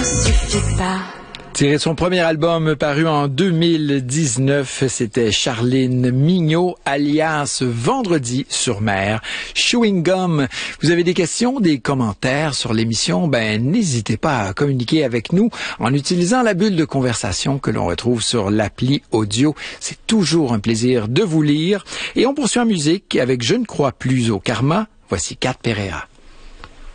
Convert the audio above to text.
suffit pas. Tiré de son premier album paru en 2019, c'était Charline Mignot, alias Vendredi sur mer. Chewing Gum. Vous avez des questions, des commentaires sur l'émission? N'hésitez pas à communiquer avec nous en utilisant la bulle de conversation que l'on retrouve sur l'appli audio. C'est toujours un plaisir de vous lire. Et on poursuit en musique avec Je ne crois plus au karma. Voici Kat Pereira.